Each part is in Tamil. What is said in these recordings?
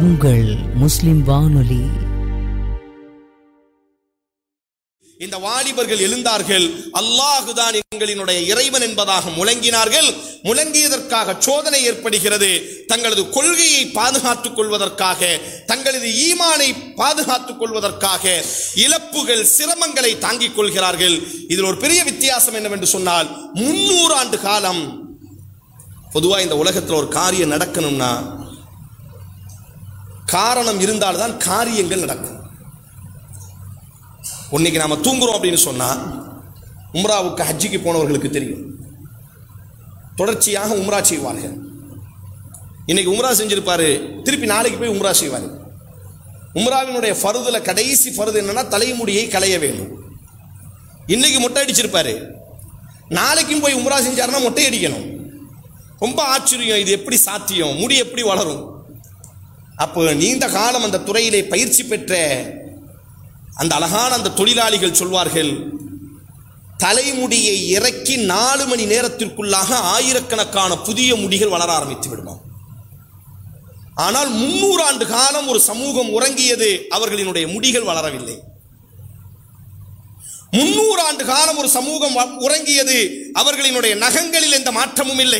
உங்கள் முஸ்லிம் வானொலி. இந்த வாலிபர்கள் எழுந்தார்கள், அல்லாஹுதான் எங்களினுடைய இறைவன் என்பதாக முழங்கினார்கள். முழங்கியதற்காக சோதனை ஏற்படுகிறது. தங்களது கொள்கையை பாதுகாத்துக் கொள்வதற்காக, தங்களது ஈமானை பாதுகாத்துக் கொள்வதற்காக இழப்புகள், சிரமங்களை தாங்கிக் கொள்கிறார்கள். இதில் ஒரு பெரிய வித்தியாசம் என்னவென்று சொன்னால், 300 ஆண்டு காலம் பொதுவாக இந்த உலகத்தில் ஒரு காரியம் நடக்கணும்னா காரணம் இருந்தால்தான் காரியங்கள் நடக்கும். இன்னைக்கு நாம தூங்குறோம் அப்படின்னு சொன்னா, உம்ராவுக்கு ஹஜ்ஜிக்கு போனவர்களுக்கு தெரியும், தொடர்ச்சியாக உம்ரா செய்வார்கள். இன்னைக்கு உம்ரா செஞ்சிருப்பாரு, திருப்பி நாளைக்கு போய் உம்ரா செய்வாரு. உம்ராவினுடைய ஃபர்துல கடைசி ஃபர்து என்னன்னா தலைமுடியை களைய வேண்டும். இன்னைக்கு மொட்டை அடிச்சிருப்பாரு, நாளைக்கும் போய் உம்ரா செஞ்சாருன்னா மொட்டை அடிக்கணும். ரொம்ப ஆச்சரியம், இது எப்படி சாத்தியம், முடி எப்படி வளரும்? அப்போ நீண்ட காலம் அந்த துறையிலே பயிற்சி பெற்ற அந்த அழகான அந்த தொழிலாளிகள் சொல்வார்கள், தலைமுடியை இறக்கி 4 மணி நேரத்திற்குள்ளாக ஆயிரக்கணக்கான புதிய முடிகள் வளர ஆரம்பித்து விடுமா. ஆனால் 300 ஆண்டு காலம் ஒரு சமூகம் உறங்கியது, அவர்களினுடைய முடிகள் வளரவில்லை. 300 ஆண்டு காலம் ஒரு சமூகம் உறங்கியது, அவர்களினுடைய நகங்களில் எந்த மாற்றமும் இல்லை.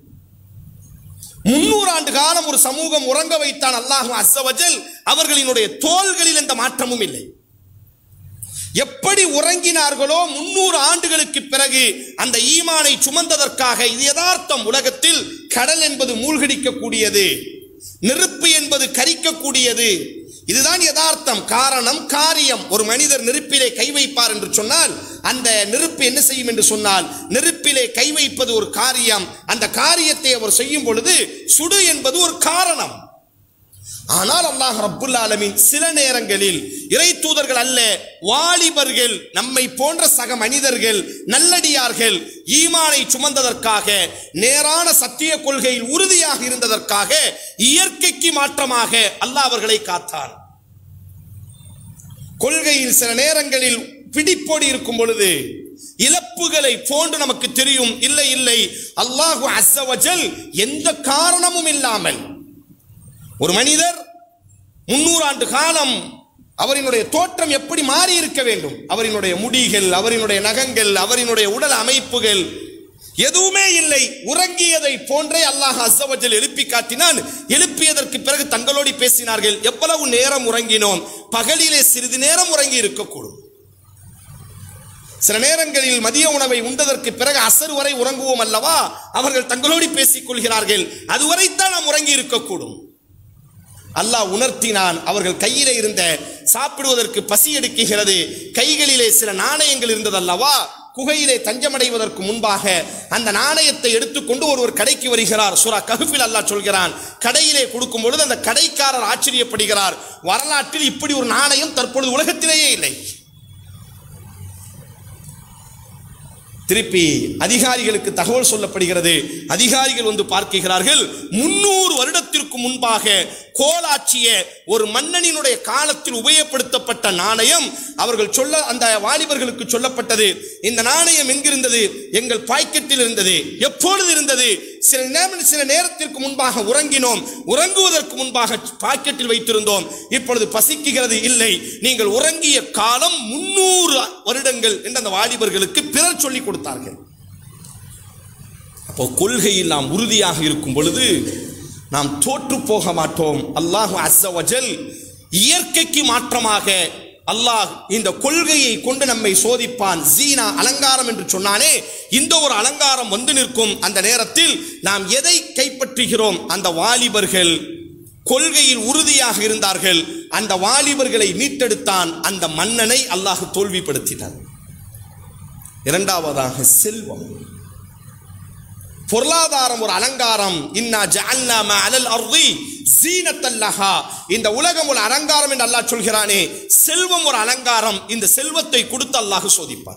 300 ஆண்டு காலம் ஒரு சமூகம் உறங்க வைத்தான் அல்லாஹ் அஸ்ஸ வஜல், அவர்களினுடைய தோள்களில் எந்த மாற்றமும் இல்லை. எப்படி உறங்கினார்களோ 300 ஆண்டுகளுக்கு பிறகு அந்த ஈமானை சுமந்ததற்காக, இது யதார்த்தம். உலகத்தில் கடல் என்பது மூழ்கடிக்கக்கூடியது, நெருப்பு என்பது கரிக்கக்கூடியது, இதுதான் யதார்த்தம். காரணம் காரியம். ஒரு மனிதர் நெருப்பிலே கை வைப்பார் என்று சொன்னால், அந்த நெருப்பு என்ன செய்யும் என்று சொன்னால், நெருப்பிலே கை வைப்பது ஒரு காரியம். அந்த காரியத்தை அவர் செய்யும் பொழுது சுடு என்பது ஒரு காரணம். ஆனால் அல்லாஹ் ரப்புல் ஆலமீன் சில நேரங்களில் இறை தூதர்கள் அல்ல, வாலிபர்கள், நம்மை போன்ற சக மனிதர்கள், நல்லடியார்கள் ஈமானை சுமந்ததற்காக, நேரான சத்திய கொள்கையில் உறுதியாக இருந்ததற்காக இயற்கைக்கு மாற்றமாக அல்லாஹ் அவர்களை காத்தான். கொள்கையில் சில நேரங்களில் பிடிப்போடி இருக்கும் பொழுது இழப்புகளை போன்று நமக்கு தெரியும். இல்லை இல்லை, அல்லாஹு அஸ்ஸ வஜல் எந்த காரணமும் இல்லாமல் ஒரு மனிதர் 300 ஆண்டு காலம் அவரினுடைய தோற்றம் எப்படி மாறி இருக்க வேண்டும், அவரினுடைய முடிகள், அவரினுடைய நகங்கள், அவரினுடைய உடல் அமைப்புகள் எதுவுமே இல்லை. உறங்கியதை போன்றே அல்லாஹ் அஸ்ஸ வஜல் எழுப்பி காட்டினான். எழுப்பியதற்கு பிறகு தங்களோடு பேசினார்கள், எவ்வளவு நேரம் உறங்கினோம்? பகலிலே சிறிது நேரம் உறங்கி இருக்கக்கூடும். சில நேரங்களில் மதிய உணவை உண்டதற்கு பிறகு அசர் வரை உறங்குவோம் அல்லவா, அவர்கள் தங்களோடு பேசிக் கொள்கிறார்கள், அதுவரைத்தான் நாம் உறங்கி இருக்கக்கூடும். அல்லாஹ் உணர்த்தினான். அவர்கள் கையிலே இருந்த, சாப்பிடுவதற்கு பசி எடுக்குகிறது, கைகளிலே சில நாணயங்கள் இருந்தது அல்லவா, குகையிலே தஞ்சமடைவதற்கு முன்பாக அந்த நாணயத்தை எடுத்துக்கொண்டு ஒருவர் கடைக்கு வருகிறார். சூரா கஹ்ஃபில் அல்லாஹ் சொல்கிறான், கடையிலே கொடுக்கும் பொழுது அந்த கடைக்காரர் ஆச்சரியப்படுகிறார், வரலாற்றில் இப்படி ஒரு நாணயம் தற்பொழுது உலகத்திலேயே இல்லை. திருப்பி அதிகாரிகளுக்கு தகவல் சொல்லப்படுகிறது. அதிகாரிகள் வந்து பார்க்கிறார்கள், 300 வருடத்திற்கு முன்பாக கோலாட்சிய ஒரு மன்னனினுடைய காலத்தில் உபயோகப்படுத்தப்பட்ட நாணயம். அவர்கள் சொல்ல, அந்த வாலிபர்களுக்கு சொல்லப்பட்டது, இந்த நாணயம் எங்கிருந்தது? எங்கள் பாக்கெட்டில் இருந்தது. எப்பொழுது இருந்தது? சில நேரத்திற்கு முன்பாக உறங்கினோம், உறங்குவதற்கு முன்பாக பாக்கெட்டில் வைத்திருந்தோம், இப்பொழுது பசிக்குகிறது. இல்லை, நீங்கள் உறங்கிய காலம் 300 வருடங்கள் என்று அந்த வாலிபர்களுக்கு பிறர் சொல்லிக் கொடுத்தார்கள். அப்போ கொள்கையில் நாம் உறுதியாக இருக்கும் பொழுது நாம் தோற்று போக மாட்டோம். அல்லாஹ் அஸ்ஸ வஜல் இயற்கைக்கு மாற்றமாக அல்லாஹ் இந்த கொள்கையை கொண்டு நம்மை சோதிப்பான். ஜீனா, அலங்காரம் என்று சொன்னானே, இந்த ஒரு அலங்காரம் வந்து நிற்கும். அந்த நேரத்தில் நாம் எதை கைப்பற்றுகிறோம்? அந்த வாலிபர்கள் கொள்கையில் உறுதியாக இருந்தார்கள். அந்த வாலிபர்களை மீட்டெடுத்தான். அந்த மன்னனை அல்லாஹ் தோல்விப்படுத்தினான். இரண்டாவதாக செல்வம், பொருளாதாரம் ஒரு அலங்காரம். இன்னா ஜஅல்னா மா அலல் அர்தி ஸீனத்தல் லஹா, இந்த உலகம் ஒரு அலங்காரம் என்று அல்லாஹ் சொல்கிறானே, செல்வம் ஒரு அலங்காரம். இந்த செல்வத்தை கொடுத்து அல்லாஹ் சோதிப்பான்.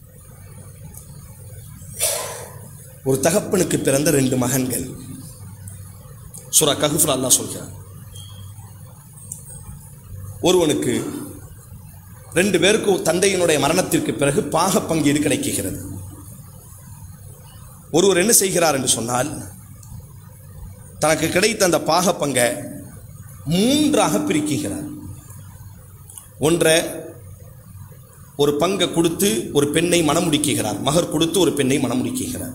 ஒரு தகப்பனுக்கு பிறந்த 2 மகன்கள். சூரா கஹ்ஃப்ல அல்லாஹ் சொல்கிறான், ஒருவனுக்கு 2 பேருக்கு தந்தையினுடைய மரணத்திற்கு பிறகு பாக பங்கீடு கிடைக்கிறது. ஒருவர் என்ன செய்கிறார் என்று சொன்னால், தனக்கு கிடைத்த அந்த பாக பங்கை மூன்றாக பிரிக்கிறார். ஒன்றை ஒரு பங்கை கொடுத்து ஒரு பெண்ணை மணமுடிக்கிறார், மகர் கொடுத்து ஒரு பெண்ணை மணமுடிக்கிறார்.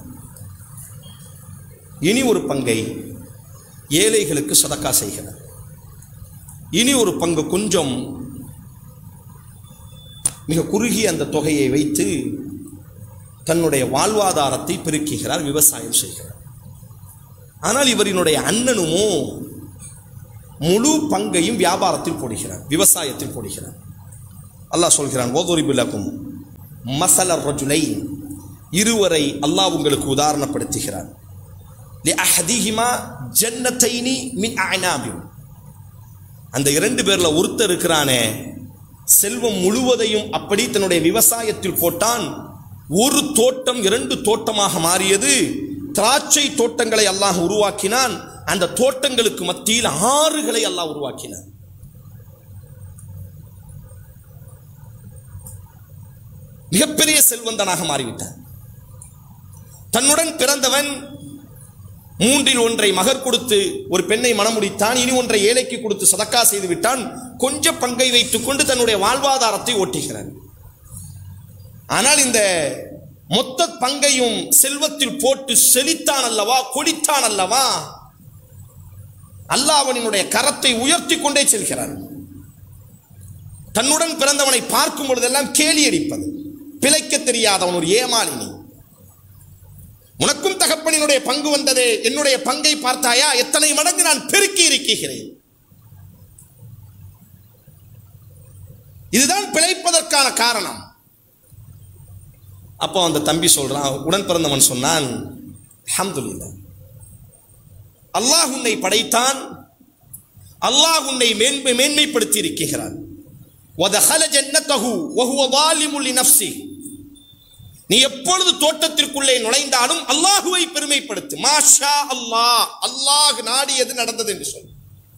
இனி ஒரு பங்கை ஏழைகளுக்கு சதக்கா செய்கிறார். இனி ஒரு பங்கு கொஞ்சம் மிக குறுகிய அந்த தொகையை வைத்து தன்னுடைய வாழ்வாதாரத்தை பெருக்குகிறார், விவசாயம் செய்கிறார். ஆனால் இவரினுடைய அண்ணனுமோ முழு பங்கையும் வியாபாரத்தில் போடுகிறார், விவசாயத்தில் போடுகிறார். அல்லாஹ் சொல்கிறான், வதுரிபு லகும் மஸல ரஜுலைன், இருவரை அல்லாஹ் உங்களுக்கு உதாரணப்படுத்துகிறார். லிஅஹதிஹிமா ஜன்னத்தைனி மின் அஅனாபின், அந்த இரண்டு பேர்ல ஒருத்தர் இருக்கிறானே செல்வம் முழுவதையும் அப்படி தன்னுடைய விவசாயத்தில் போட்டான். ஒரு தோட்டம் 2 தோட்டமாக மாறியது. திராட்சை தோட்டங்களை அல்லாஹ் உருவாக்கினான். அந்த தோட்டங்களுக்கு மத்தியில் ஆறுகளை அல்லாஹ் உருவாக்கினான். மிகப்பெரிய செல்வந்தனாக மாறிவிட்டான். தன்னுடன் பிறந்தவன் 3இல் 1 மகர் கொடுத்து ஒரு பெண்ணை மணமுடித்தான். இனி 1 ஏழைக்கு கொடுத்து சதக்கா செய்து விட்டான். கொஞ்ச பங்கை வைத்துக் கொண்டு தன்னுடைய வாழ்வாதாரத்தை ஓட்டுகிறான். ஆனால் இந்த மொத்த பங்கையும் செல்வத்தில் போட்டு செழித்தான் அல்லவா, கொடித்தான் அல்லவா, அல்லாஹ் அவனுடைய கரத்தை உயர்த்தி கொண்டே செல்கிறான். தன்னுடன் பிறந்தவனை பார்க்கும் பொழுதெல்லாம் கேலி அடிப்பது, பிழைக்க தெரியாதவன் ஒரு ஏமாளினி. உனக்கும் தகப்பனினுடைய பங்கு வந்ததே, என்னுடைய பங்கை பார்த்தாயா, எத்தனை மடங்கு நான் பெருக்கி இருக்கிறேன். இதுதான் பிழைப்பதற்கான காரணம். அப்போ அந்த தம்பி சொல்றான், உடன் பிறந்தவன் சொன்னான், அல்ஹம்துலில்லாஹ், அல்லாஹ் உன்னை படைத்தான், அல்லாஹ் உன்னை மேன்மைப்படுத்தி இருக்கிறான். வதஹல ஜன்னதஹு வஹுவ ஸாலிமுன் லினஃப்ஸிஹி, நீ எப்பொழுது தோட்டத்திற்குள்ளே நுழைந்தாலும் அல்லாஹுவை பெருமைப்படுத்து. மாஷா அல்லாஹ், அல்லாஹ் நாடியது நடந்தது என்று சொல்.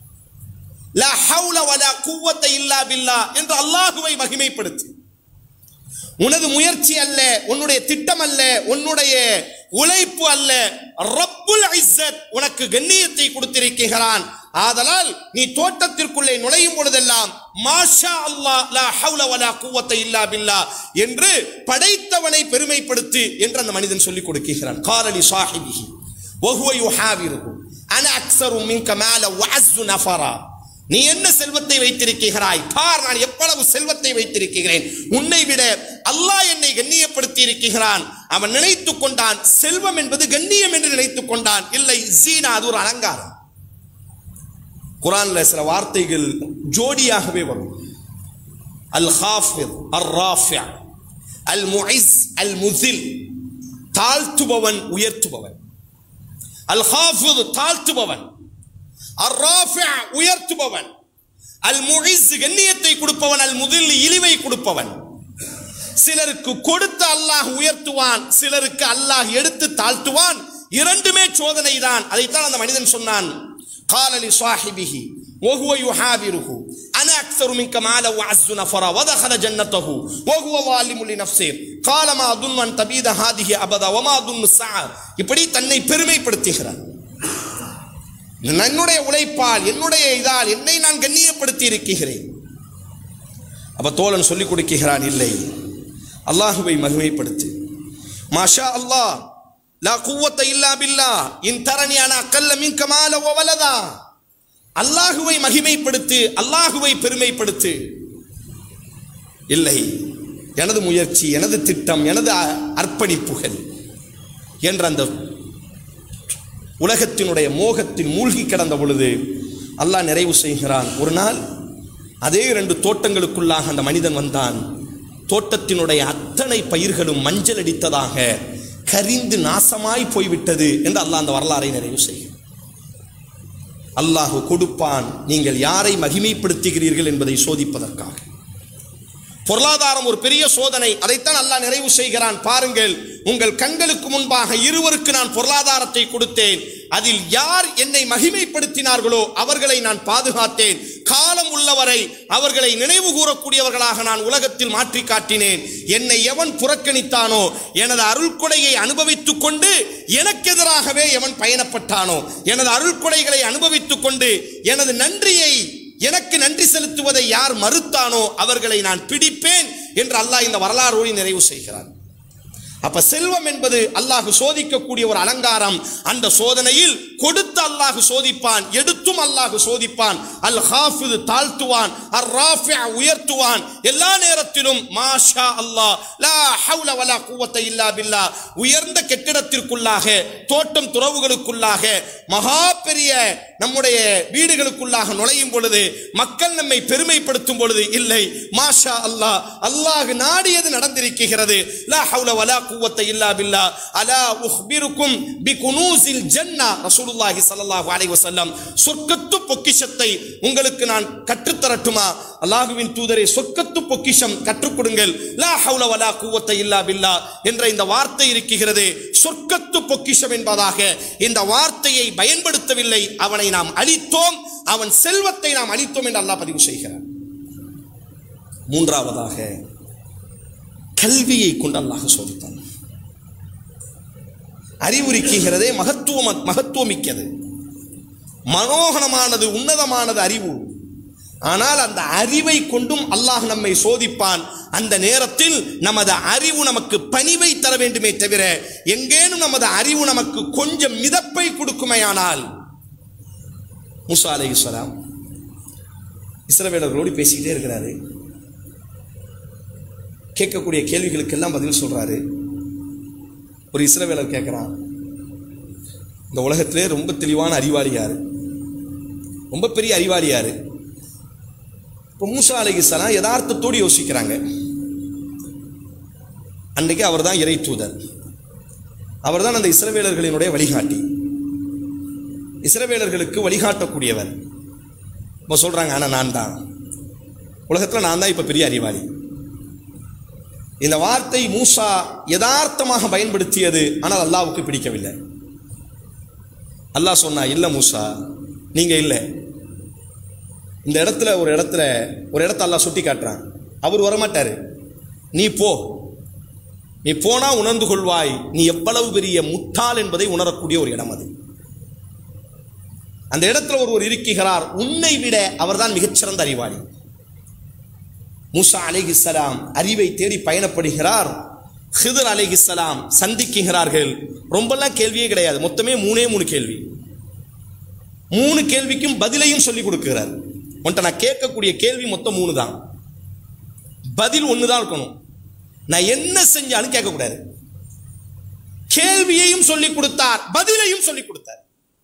லா ஹவுல வலா குவத்த இல்லா பில்லாஹ் என்று அல்லாஹுவை மகிமைப்படுத்து. உனது முயற்சி அல்ல, உன்னுடைய திட்டம் அல்ல, உன்னுடைய உழைப்பு அல்ல, ரப்புல் இஸ்ஸத் உனக்கு கண்ணியத்தை கொடுத்திருக்கிறான். ஆதலால் நீ தோட்டத்திற்குள்ளே நுழையும் பொழுதெல்லாம் மாஷா அல்லாஹ் லா ஹவுல வலா குவத்த இல்லா பில்லாஹ் என்று படைத்தவனை பெருமைப்படுத்து என்று அந்த மனிதன் சொல்லிக் கொடுக்கிறான். காலலி சாஹிபிஹி வஹுவ யுஹாவிருஹு அன அக்ஸரு மின்க மால வஅஸ்ஸு நஃபரா, நீ என்ன செல்வத்தை வைத்திருக்கிறாய் பார், நான் எவ்வளவு செல்வத்தை வைத்திருக்கிறேன், உன்னை விட அல்லாஹ் என்னை கண்ணியப்படுத்தி இருக்கிறான். அவன் நினைத்துக் கொண்டான் செல்வம் என்பது கண்ணியம் என்று நினைத்துக் கொண்டான். இல்லை, ஜீனா, அது ஒரு அலங்காரம். குர்ஆன்ல சில வார்த்தைகள் ஜோடியாகவே வரும். அல் ஹாஃபித் அர் ராஃபி, அல் முஇஸ் அல் முஸில், தாழ்த்துபவன் உயர்த்துபவன். அல் ஹாஃபித் தாழ்த்துபவன், அர் ராஃபி உயர்த்துபவன், அல் முஇஸ் கண்ணியத்தை கொடுப்பவன், அல் முஸில் இழிவை கொடுப்பவன். சிலருக்கு கொடுத்து அல்லாஹ் உயர்த்துவான், சிலருக்கு அல்லாஹ் எடுத்து தாழ்த்துவான். இரண்டுமே சோதனை தான். அதைத்தான் அந்த மனிதன் சொன்னான். قال لصاحبه وهو يحاوره انا اكثر منك مالا واعز نفرا ودخل جنته وهو ظالم لنفسه قال ما اظن ان تبيد هذه ابدا وما اظن الساعه. இப்படி தன்னை பெருமைப்படுத்துகிறான். என்னுடைய உழைப்பால், என்னுடைய இதால் என்னை நான் கண்ணியப்படுத்தி இருக்கிறேன். அப்ப தோழன் சொல்லிக் கொடுக்கிறான், இல்லை, அல்லாஹுவை மகிமைப்படுத்து. மாஷா அல்லாஹ் லா குவத்த இல்லா பில்லாஹ் இன் தரனி அனா அக்கல்ல மின்க மால வ வலதா. அல்லாஹுவை மகிமைப்படுத்து, அல்லாஹுவை பெருமைப்படுத்து. இல்லை, எனது முயற்சி, எனது திட்டம், எனது அர்ப்பணிப்புகள் என்ற அந்த உலகத்தினுடைய மோகத்தில் மூழ்கி கிடந்த பொழுது அல்லாஹ் நிறைவு செய்கிறான். ஒரு நாள் அதே 2 தோட்டங்களுக்குள்ளாக அந்த மனிதன் வந்தான். தோட்டத்தினுடைய அத்தனை பயிர்களும் மஞ்சள் அடித்ததாக கரிந்து நாசமாய் போய்விட்டது என்று அல்லாஹ் அந்த வரலாறை நிறைவு செய்யும். அல்லாஹ் கொடுப்பான், நீங்கள் யாரை மகிமைப்படுத்துகிறீர்கள் என்பதை சோதிப்பதற்காக. பொருளாதாரம் ஒரு பெரிய சோதனை, அதைத்தான் அல்லாஹ் நிறைவு செய்கிறான். பாருங்கள், உங்கள் கண்களுக்கு முன்பாக இருவருக்கு நான் பொருளாதாரத்தை கொடுத்தேன். அதில் யார் என்னை மகிமைப்படுத்தினார்களோ அவர்களை நான் பாதுகாத்தேன். காலம் உள்ளவரை அவர்களை நினைவு கூறக்கூடியவர்களாக நான் உலகத்தில் மாற்றி காட்டினேன். என்னை எவன் புறக்கணித்தானோ, எனது அருள்கொடையை அனுபவித்துக் கொண்டு எனக்கு எதிராகவே எவன் பயணப்பட்டானோ, எனது அருள்கொடைகளை அனுபவித்துக் கொண்டு எனது நன்றியை, எனக்கு நன்றி செலுத்துவதை யார் மறுத்தானோ அவர்களை நான் பிடிப்பேன் என்று அல்லாஹ் இந்த வரலாறோடு நிறைவு செய்கிறார். அப்ப செல்வம் என்பது அல்லாஹ் சோதிக்கக்கூடிய ஒரு அலங்காரம். அந்த சோதனையில் கொடுத்து அல்லாஹ் சோதிப்பான், எடுத்தும் அல்லாஹ் சோதிப்பான். அல் ஹாஃபிது தாழ்த்துவான், அர் ராஃபி உயர்த்துவான். எல்லா நேரத்திலும் மாஷா அல்லாஹ் லா ஹவுல வலா குவத்த இல்லா பில்லாஹ், உயர்ந்த கெட்டிடத்திற்குள்ளாக, தோட்டம் துறவுகளுக்குள்ளாக, மகா பெரிய நம்முடைய வீடுகளுக்குள்ளாக நுழையும் பொழுது, மக்கள் நம்மை பெருமைப்படுத்தும் பொழுது இல்லை, மாஷா அல்லாஹ், அல்லாஹ் நாடியது நடந்திருக்கிறது. லா ஹவுல வலா குவத்த இல்லா பில்லாஹ். அலா உஹ்பிருக்கும் பிகுனூஸில் ஜன்னah, ரசூலுல்லாஹி ஸல்லல்லாஹு அலைஹி வஸல்லம், சொர்க்கத்து பொக்கிஷத்தை உங்களுக்கு நான் கற்றுத் தரட்டுமா? அல்லாஹ்வின் தூதரே, சொர்க்கத்து பொக்கிஷம் கற்றுக் கொடுங்கள். லா ஹவுல வலா குவத்த இல்லா பில்லாஹ் என்ற இந்த வார்த்தை இருக்கிறது. சொர்க்கத்து பொக்கிஷம் என்பதாக இந்த வார்த்தையை பயன்படுத்தவில்லை. அவனை நாம் அழித்தோம், அவன் செல்வத்தை நாம் அழித்தோம் என்று அல்லாஹ் பதிவு செய்கிறார். மூன்றாவதாக கல்வியை கொண்டு அல்லாஹ் சோதித்தான். அறிவுரிக்கிறதே மகத்துவமிக்கது, மனோகரமானது, உன்னதமானது அறிவு. ஆனால் அந்த அறிவை கொண்டும் அல்லாஹ் நம்மை சோதிப்பான். அந்த நேரத்தில் நமது அறிவு நமக்கு பணிவை தர வேண்டுமே தவிர, எங்கேனும் நமது அறிவு நமக்கு கொஞ்சம் மிதப்பை கொடுக்குமையானால், மூசா அலைஹிஸ்ஸலாம் இஸ்ரவேலர்களோடு பேசிக்கிட்டே இருக்கிறாரு. கேட்கக்கூடிய கேள்விகளுக்கெல்லாம் பதில் சொல்றாரு. ஒரு இஸ்ரவேலர் கேட்கிறான், இந்த உலகத்திலே ரொம்ப தெளிவான அறிவாளி யாரு, ரொம்ப பெரிய அறிவாளி யாரு? இப்போ மூசா அலைஹிஸ்ஸலாம் யதார்த்தத்தோடு யோசிக்கிறாங்க. அன்றைக்கு அவர் தான் இறை தூதர், அவர் தான் அந்த இஸ்ரவேலர்களினுடைய வழிகாட்டி, இஸ்ரவேலர்களுக்கு வழிகாட்டக்கூடியவர். இப்போ சொல்றாங்க, ஆனால் நான் தான் உலகத்தில், நான் தான் இப்போ பெரிய அறிவாளி. இந்த வார்த்தை மூசா யதார்த்தமாக பயன்படுத்தியது, ஆனால் அல்லாஹ்வுக்கு பிடிக்கவில்லை. அல்லாஹ் சொன்னா, இல்லை மூசா, நீங்க இல்லை. இந்த இடத்துல ஒரு இடத்த அல்லாஹ் சுட்டி காட்டுறான். அவர் வரமாட்டாரு, நீ போ, நீ போனா உணர்ந்து கொள்வாய் நீ எவ்வளவு பெரிய முட்டாள் என்பதை உணரக்கூடிய ஒரு இடம் அது. அந்த இடத்துல ஒருவர் இருக்கிறார், உன்னை விட அவர்தான் மிகச்சிறந்த அறிவாளி. மூசா அலைஹிஸ்ஸலாம் அறிவை தேடி பயணப்படுகிறார். ஹிதர் அலைஹிஸ்ஸலாம் சந்திக்கிறார்கள். ரொம்பலாம் கேள்வியே கிடையாது, மொத்தமே 3 கேள்வி. 3 கேள்விக்கும் பதிலையும் சொல்லி கொடுக்கிறார். உன்ட்ட நான் கேட்கக்கூடிய கேள்வி மொத்தம் 3 தான், பதில் 1 தான் இருக்கணும். நான் என்ன செஞ்சாலும் கேட்கக்கூடாது. கேள்வியையும் சொல்லிக் கொடுத்தார், பதிலையும் சொல்லிக் கொடுத்தார்.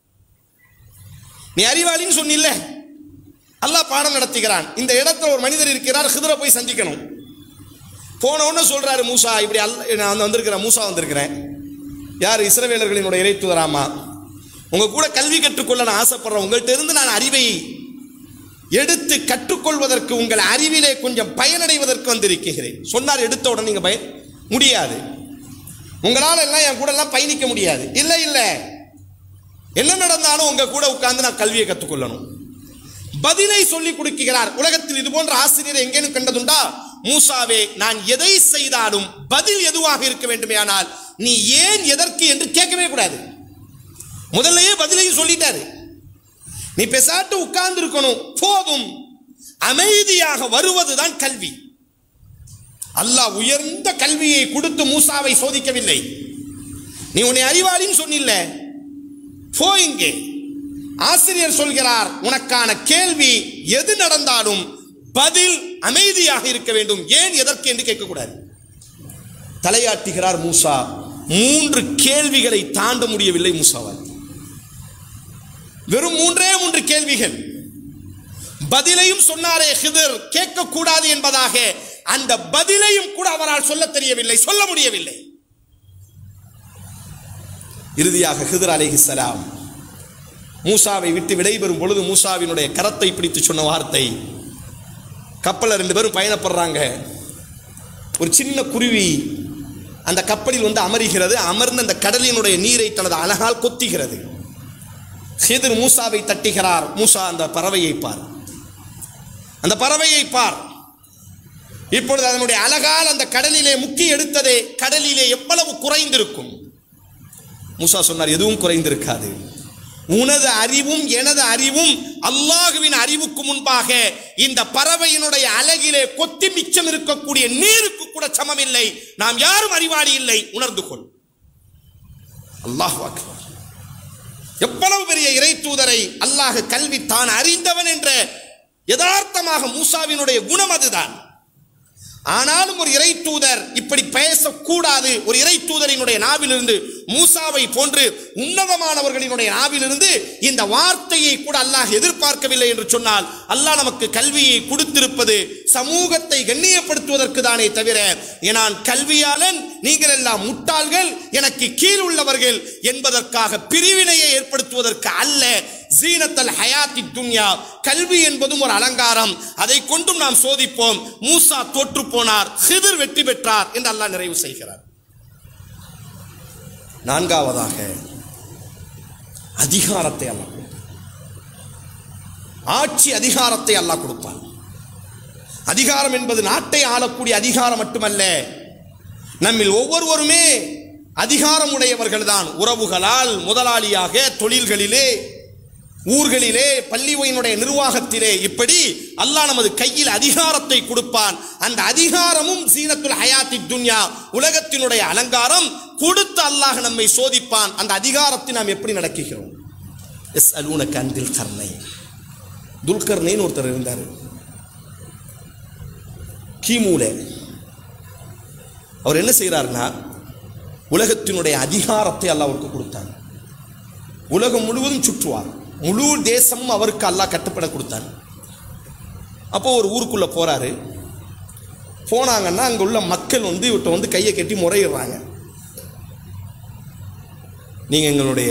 நீ அறிவாளின்னு சொன்னில்ல, அல்லாஹ் பாடம் நடத்துகிறான். இந்த இடத்துல ஒரு மனிதர் இருக்கிறார், ஹிதரை போய் சந்திக்கணும். போன உடனே சொல்றாரு, மூசா இப்படி நான் வந்திருக்கிறேன், மூசா வந்திருக்கிறேன். யார்? இஸ்ரவேலர்களினுடைய இறை தூதராமா, உங்க கூட கல்வி கற்றுக்கொள்ள நான் ஆசைப்படுறேன். உங்கள்கிட்ட இருந்து நான் அறிவை எடுத்து கற்றுக்கொள்வதற்கு, உங்கள் அறிவிலே கொஞ்சம் பயனடைவதற்கு வந்திருக்கிறேன் சொன்னார். எடுத்த உடனே நீங்க முடியாது, உங்களால் எல்லாம் என் கூட எல்லாம் பயணிக்க முடியாது. இல்லை இல்லை, என்ன நடந்தாலும் உங்க கூட உட்கார்ந்து நான் கல்வியை கற்றுக்கொள்ளணும். பதிலை சொல்லிக் கொடுக்கிறார். உலகத்தில் இது போன்ற ஆசிரியரை எங்கேனும் கண்டதுண்டா? மூசாவே, நான் எதை செய்தாலும் பதில் எதுவாக இருக்க வேண்டுமே, ஆனால் நீ ஏன் எதற்கு என்று கேட்கவே கூடாது. முதல்லயே பதிலையும் சொல்லிட்டாரு. நீ பேசாட்டு உட்கார்ந்து இருக்கணும், போதும். அமைதியாக வருவதுதான் கல்வி. அல்லாஹ் உயர்ந்த கல்வியை கொடுத்து மூசாவை சோதிக்கவில்லை. நீ உன்னை அறிவாளின்னு சொன்னில்ல, போ இங்கே. ஆசிரியர் சொல்கிறார், உனக்கான கேள்வி எது நடந்தாலும் பதில் அமைதியாக இருக்க வேண்டும். ஏன் எதற்கு என்று கேட்கக்கூடாது. தலையாட்டுகிறார் மூசா. 3 கேள்விகளை தாண்ட முடியவில்லை மூசாவால். வெறும் 3 கேள்விகள். பதிலையும் சொன்னாரே ஹிதர், கேட்கக்கூடாது என்பதாக. அந்த பதிலையும் கூட அவரால் சொல்ல தெரியவில்லை, சொல்ல முடியவில்லை. இறுதியாக ஹிதர் அலைஹிஸ்ஸலாம் மூசாவை விட்டு விடைபெறும் பொழுது மூசாவினுடைய கரத்தை பிடித்து சொன்ன வார்த்தை, கப்பலில் 2 பேரும் பயணப்படுறாங்க. ஒரு சின்ன குருவி அந்த கப்பலில் வந்து அமர்கிறது. அமர்ந்து அந்த கடலினுடைய நீரை தனது அழகால் கொத்துகிறது. ஹிதர் மூசாவை தட்டுகிறார். மூசா, அந்த பறவையை பார். அந்த பறவையை பார். இப்பொழுது அதனுடைய அழகால் அந்த கடலிலே முக்கி எடுத்ததே கடலிலே எவ்வளவு குறைந்திருக்கும். மூசா சொன்னார், எதுவும் குறைந்திருக்காது. உனது அறிவும் எனது அறிவும் அல்லாஹுவின் அறிவுக்கு முன்பாக இந்த பறவையினுடைய அழகிலே கொத்தி மிச்சம் இருக்கக்கூடிய நீருக்கு கூட சமமில்லை. நாம் யாரும் அறிவாளி இல்லை, உணர்ந்து கொள். அல்லாஹ் அக்பர். எவ்வளவு பெரிய இறை தூதரை அல்லாஹ் கல்வி தான் அறிந்தவன் என்ற யதார்த்தமாக மூசாவினுடைய குணம் அதுதான். ஆனாலும் ஒரு இறை தூதர் இப்படி பேசக்கூடாது. ஒரு இறை தூதரினுடைய நாவிலிருந்து, மூசாவை போன்று உன்னதமானவர்களினுடைய நாவிலிருந்து இந்த வார்த்தையை கூட அல்லாஹ் எதிர்பார்க்கவில்லை என்று சொன்னால், அல்லாஹ் நமக்கு கல்வியை கொடுத்திருப்பது சமூகத்தை கண்ணியப்படுத்துவதற்கு தானே தவிர, நான் கல்வியாளன், நீங்கள் எல்லாம் முட்டாள்கள், எனக்கு கீழ் உள்ளவர்கள் என்பதற்காக பிரிவினையை ஏற்படுத்துவதற்கு அல்ல. ஜீனத்தல் ஹயாத்தி துன்யா, கல்வி என்பதும் ஒரு அலங்காரம், அதை கொண்டும் நாம் சோதிப்போம். மூசா தோற்று போனார், ஹிதர் வெற்றி பெற்றார் என்று அல்லாஹ் நிறைவு செய்கிறார். நான்காவதாக அதிகாரத்தை அல்லாஹ் கொடுப்பான். ஆட்சி அதிகாரத்தை அல்லாஹ் கொடுப்பான். அதிகாரம் என்பது நாட்டை ஆளக்கூடிய அதிகாரம் மட்டுமல்ல, நம்மில் ஒவ்வொருவருமே அதிகாரம் உடையவர்கள் தான். உறவுகளால், முதலாளியாக, தொழில்களிலே, ஊர்களிலே, பள்ளியினுடைய நிர்வாகத்திலே, இப்படி அல்லாஹ் நமது கையில் அதிகாரத்தை கொடுப்பான். அந்த அதிகாரமும் ஜீனத்துல் ஹயாத்தி துன்யா, உலகத்தினுடைய அலங்காரம். கொடுத்து அல்லாஹ் நம்மை சோதிப்பான். அந்த அதிகாரத்தை நாம் எப்படி நடக்குகிறோம். யஸ்அலூனக அன் தில் கர்னைன். துல்கர்னைன் ஒருத்தர் இருந்தார் கிமுல. அவர் என்ன செய்கிறார்னா, உலகத்தினுடைய அதிகாரத்தை அல்லாஹ் அவருக்கு கொடுத்தார். உலகம் முழுவதும் சுற்றுவார். முழு தேசமும் அவருக்கு அல்லாஹ் கட்டுப்பட கொடுத்தார். அப்போ ஒரு ஊருக்குள்ள போறாரு. போனாங்கன்னா அங்க உள்ள மக்கள் இவர்கிட்ட கையை கட்டி முறையிடுறாங்க. நீங்க எங்களுடைய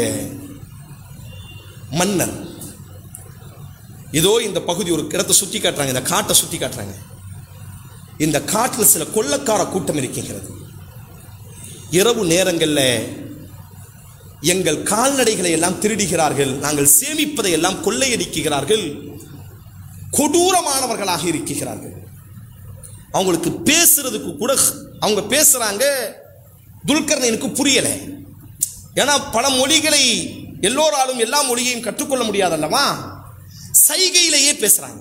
மன்னர், இதோ இந்த பகுதி ஒரு இடத்தை சுத்தி காட்டுறாங்க, இந்த காட்டை சுத்தி காட்டுறாங்க. இந்த காட்டில் சில கொள்ளக்கார கூட்டம் இருக்கின்றது. இரவு நேரங்களில் எங்கள் கால்நடைகளை எல்லாம் திருடுகிறார்கள், நாங்கள் சேமிப்பதை எல்லாம் கொள்ளையடிக்கிறார்கள், கொடூரமானவர்களாக இருக்கிறார்கள். அவங்களுக்கு பேசுறதுக்கு கூட அவங்க பேசுறாங்க, துல்கர்னைனுக்கு புரியல. ஏன்னா பல மொழிகளை எல்லோராலும் எல்லா மொழியையும் கற்றுக்கொள்ள முடியாதல்லவா, சைகையிலேயே பேசுறாங்க.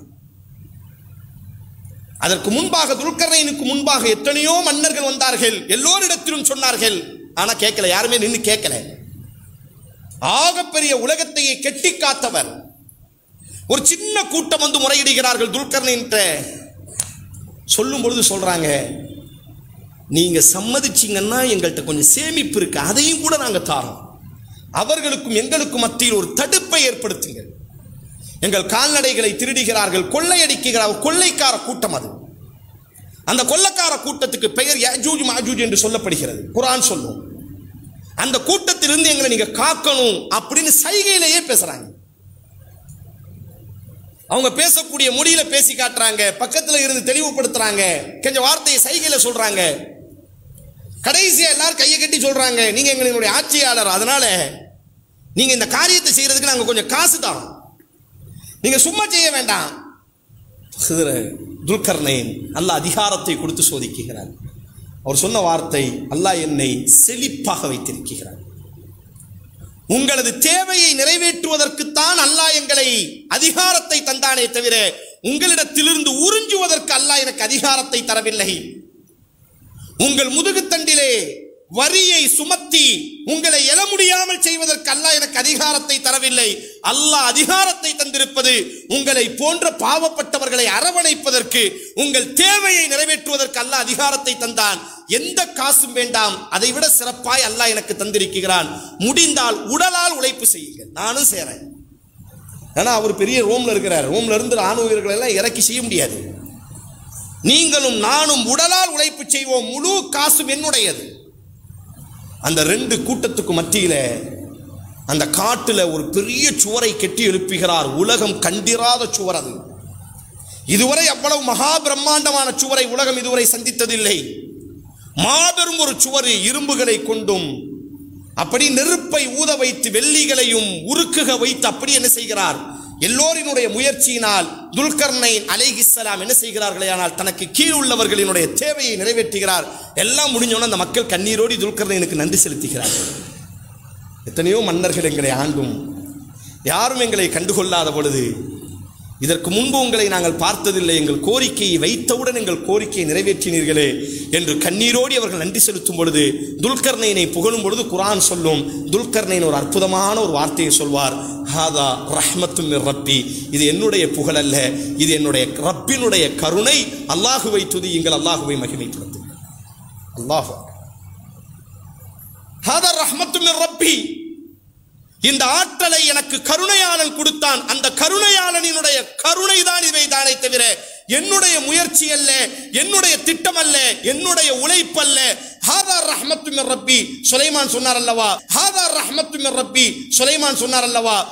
அதற்கு முன்பாக, துல்கர்னைனுக்கு முன்பாக எத்தனையோ மன்னர்கள் வந்தார்கள், எல்லோரிடத்திலும் சொன்னார்கள், ஆனா கேட்கல, யாருமே நின்று கேட்கல. ஆகப்பெரிய உலகத்தையே கெட்டி காத்தவர். ஒரு சின்ன கூட்டம் முறையிடுகிறார்கள் துல்கர்னைன். சொல்லும் பொழுது சொல்றாங்க, நீங்க சம்மதிச்சீங்கன்னா எங்கள்கிட்ட கொஞ்சம் சேமிப்பு இருக்கு, அதையும் கூட நாங்க தாரோம். அவர்களுக்கும் எங்களுக்கும் மத்தியில் ஒரு தடுப்பை ஏற்படுத்துங்க. எங்கள் கால்நடைகளை திருடுகிறார்கள், கொள்ளையடிக்கிறார்கள். கொள்ளைக்கார கூட்டம் அது. அந்த கொள்ளைக்கார கூட்டத்துக்கு பெயர் யஜூஜ் மஜூஜ் என்று சொல்லப்படுகிறது, குர்ஆன் சொல்லும். அந்த கூட்டத்திலிருந்து எங்களை நீங்க காக்கணும் அப்படின்னு சைகையிலேயே பேசுறாங்க. அவங்க பேசக்கூடிய மொழியில பேசி காட்டுறாங்க, பக்கத்துல இருந்து தெளிவுபடுத்துறாங்க, கொஞ்சம் வார்த்தையை சைகையில சொல்றாங்க. கடைசியா எல்லாரும் கையை கட்டி சொல்றாங்க, நீங்க எங்களுடைய ஆட்சியாளர், அதனால நீங்க இந்த காரியத்தை செய்யறதுக்கு நாங்க கொஞ்சம் காசு தரோம், நீங்க சும்மா செய்ய வேண்டாம். துல்கர்னைன் அல்லாஹ் அதிகாரத்தை கொடுத்து சோதிக்கிறார். அவர் சொன்ன வார்த்தை, அல்லாஹ் என்னை செழிப்பாக வைத்திருக்கிறார். உங்களது தேவையை நிறைவேற்றுவதற்குத்தான் அல்லாஹ் எங்களை அதிகாரத்தை தந்தானே தவிர உங்களிடத்திலிருந்து உறிஞ்சுவதற்கு அல்லாஹ் எனக்கு அதிகாரத்தை தரவில்லை. உங்கள் முதுகுத்தண்டிலே வரியை சுமத்தி உங்களை எழ முடியாமல் செய்வதற்கு அல்லாஹ் எனக்கு அதிகாரத்தை தரவில்லை. அல்லாஹ் அதிகாரத்தை தந்திருப்பது உங்களை போன்ற பாவப்பட்டவர்களை அரவணைப்பதற்கு, உங்கள் தேவையை நிறைவேற்றுவதற்கு அல்லாஹ் அதிகாரத்தை தந்தான். எந்த காசும் வேண்டாம், அதை விட சிறப்பாய் அல்லாஹ் எனக்கு தந்திருக்கிறான். முடிந்தால் உடலால் உழைப்பு செய்யுங்கள், நானும் சேரேன். ஏன்னா அவர் பெரிய ரோம்ல இருக்கிறார், ரோம்ல இருந்து ராணுவ வீரர்கள் எல்லாம் இறக்கி செய்ய முடியாது. நீங்களும் நானும் உடலால் உழைப்பு செய்வோம், முழு காசும் என்னுடையது. அந்த ரெண்டு கூட்டத்துக்கு மத்தியில அந்த காட்டுல ஒரு பெரிய சுவரை கட்டி எழுப்புகிறார். உலகம் கண்டிராத சுவர் அது. இதுவரை அவ்வளவு மகா பிரம்மாண்டமான சுவரை உலகம் இதுவரை சந்தித்ததில்லை. மாபெரும் ஒரு சுவர், இரும்புகளை கொண்டும் அப்படி நெருப்பை ஊத வைத்து வெள்ளிகளையும் உருக்குக வைத்து அப்படி என்ன செய்கிறார், எல்லோரினுடைய முயற்சியினால் துல்கர்னைன் அலைஹிஸ்ஸலாம் என்ன செய்கிறார்களே, ஆனால் தனக்கு கீழ் உள்ளவர்களினுடைய தேவையை நிறைவேற்றுகிறார். எல்லாம் முடிஞ்சோன்னு அந்த மக்கள் கண்ணீரோடி துல்கர்னைனுக்கு நன்றி செலுத்துகிறார்கள். எத்தனையோ மன்னர்கள் எங்களை ஆண்டும் யாரும் எங்களை கண்டுகொள்ளாத பொழுது, இதற்கு முன்பு உங்களை நாங்கள் பார்த்ததில்லை, எங்கள் கோரிக்கையை வைத்தவுடன் எங்கள் கோரிக்கையை நிறைவேற்றினீர்களே என்று கண்ணீரோடி அவர்கள் நன்றி செலுத்தும் பொழுது, துல்கர்னைனை புகழும் பொழுது குர்ஆன் சொல்லும், துல்கர்னைன் ஒரு அற்புதமான ஒரு வார்த்தையை சொல்வார், ஹாதா ரஹ்மத்தும் மிர் ரப்பி, இது என்னுடைய புகழ் அல்ல, இது என்னுடைய ரப்பினுடைய கருணை. அல்லாஹுவை துதியுங்கள், அல்லாஹுவை மகிமைப்படுத்துங்கள். அல்லாஹ் ஹாதா ரஹ்மத்தும் மிர் ரப்பி, இந்த ஆற்றலை எனக்கு கருணையாளன் கொடுத்தான், அந்த கருணையாளனினுடைய கருணை தான் இவை தானே தவிர என்னுடைய முயற்சி அல்ல, என்னுடைய திட்டம் அல்ல, என்னுடைய உழைப்பு அல்ல. ஹாதா ரஹ்மத்து மிர் ரப்பி, சுலைமான் சொன்னார் அல்லவா, ஹாதா ரஹ்மத்து மிர் ரப்பி, சுலைமான் சொன்னார் அல்லவா,